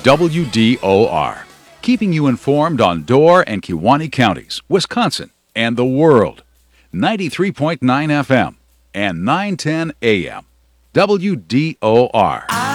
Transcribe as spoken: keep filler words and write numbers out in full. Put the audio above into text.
W D O R, keeping you informed on Door and Kewaunee counties, Wisconsin, and the world. ninety-three point nine F M and nine ten A M. W D O R.